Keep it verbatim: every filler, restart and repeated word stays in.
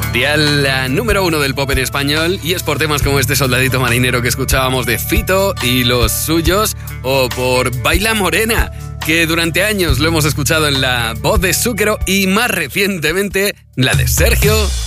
Dial la número uno del pop en español, y es por temas como este Soldadito Marinero que escuchábamos de Fito y los suyos, o por Baila Morena, que durante años lo hemos escuchado en la voz de Zúquero y más recientemente la de Sergio